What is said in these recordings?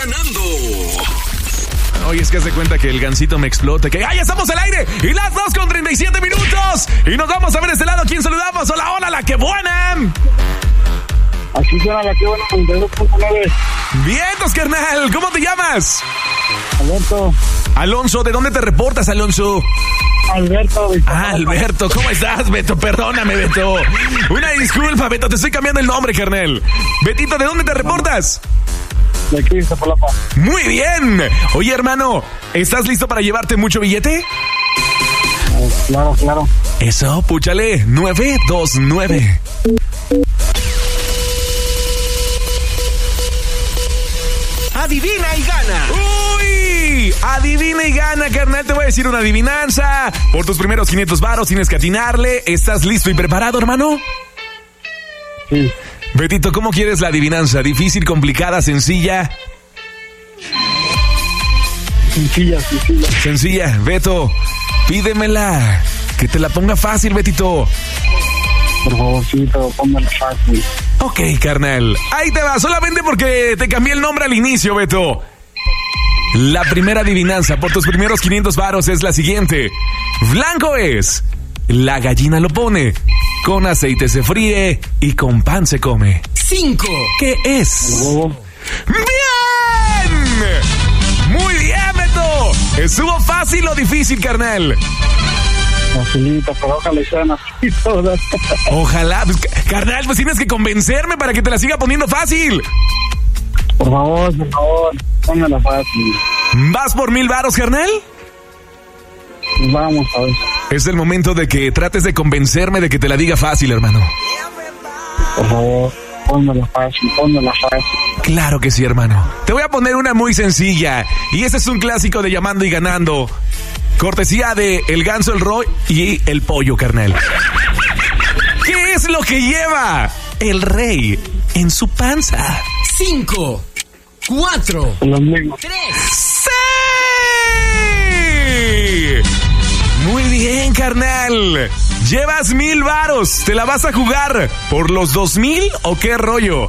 ganando. Oye, es que hace cuenta que el gansito me explota. Que ¡ya estamos al aire! Y las 2:37 minutos. Y nos vamos a ver este lado. ¿Quién saludamos? Hola, hola, la que buena. Aquí suena la que buena, 92.9. Vientos, carnal. ¿Cómo te llamas? Alberto. Alonso, ¿de dónde te reportas, Alonso? Alberto. Alberto, ¿cómo estás, Beto? Perdóname, Beto. Una disculpa, Beto, te estoy cambiando el nombre, carnal. Betito, ¿de dónde te reportas? De aquí, de Zapalapa. Muy bien. Oye, hermano, ¿estás listo para llevarte mucho billete? Claro, claro. Eso, púchale, 929. Adivina y gana. ¡Uy! Adivina y gana, carnal. Te voy a decir una adivinanza. Por tus primeros 500 varos tienes que atinarle. ¿Estás listo y preparado, hermano? Sí. Betito, ¿cómo quieres la adivinanza? ¿Difícil, complicada, sencilla? Sencilla. Sencilla. Beto, pídemela. Que te la ponga fácil, Betito. Por favorcito, póngala fácil. Ok, carnal. Ahí te va, solamente porque te cambié el nombre al inicio, Beto. La primera adivinanza por tus primeros 500 varos es la siguiente. Blanco es, la gallina lo pone, con aceite se fríe y con pan se come. 5. ¿Qué es? Huevo. ¡Bien! Muy bien, Beto. ¿Estuvo fácil o difícil, carnal? Facilito, pero ojalá sean así todas. Ojalá, pues, carnal, pues tienes que convencerme para que te la siga poniendo fácil. Por favor, póngala fácil. ¿Vas por 1,000 varos, carnal? Vamos a ver. Es el momento de que trates de convencerme de que te la diga fácil, hermano. Por favor, póngala fácil. Claro que sí, hermano. Te voy a poner una muy sencilla. Y ese es un clásico de Llamando y Ganando. Cortesía de El Ganso, el Roy y el Pollo, carnal. ¿Qué es lo que lleva el rey en su panza? 5, 4, El ombligo. 3. ¡Sí! Muy bien, carnal. Llevas 1,000 varos. ¿Te la vas a jugar por los 2,000 o qué rollo?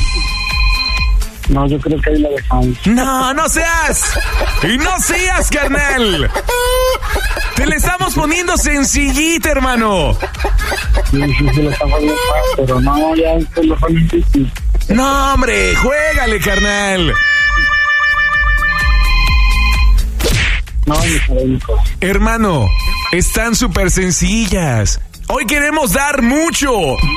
No, yo creo que ahí la dejamos. No seas. Y no seas, carnal. Te le estamos poniendo sencillita, hermano. Sí, se lo está jugando fácil, pero no, ya se lo fue difícil. No, hombre, juégale, carnal. No, mi cabrón. Hermano, están súper sencillas. Hoy queremos dar mucho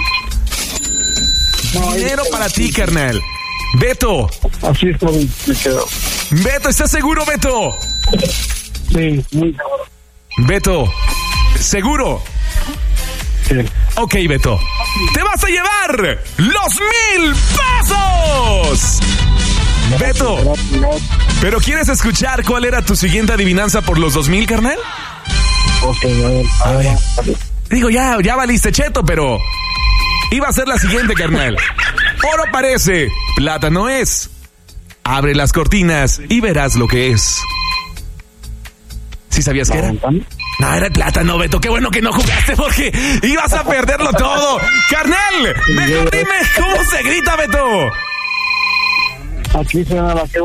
dinero para ti, carnal. Beto. Así es como me quedo. Beto, ¿estás seguro, Beto? Sí, muy seguro. Beto, ¿seguro? Sí. Ok, Beto. Te vas a llevar los 1,000 pesos. Beto, ¿pero quieres escuchar cuál era tu siguiente adivinanza por los 2,000, carnal? Ok, A ver. Digo, ya valiste cheto, pero iba a ser la siguiente, carnal. Oro parece, plata no es. Abre las cortinas y verás lo que es. ¿Sí sabías qué era? No, era el plátano, Beto. Qué bueno que no jugaste porque ibas a perderlo todo. Carnal, mejor dime cómo se grita, Beto. Aquí suena la que